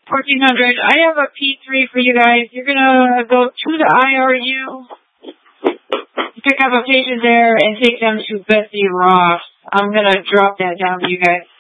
1400. I have a P3 for you guys. You're gonna go to the IRU, pick up a patient there, and take them to Betsy Ross. I'm gonna drop that down to you guys.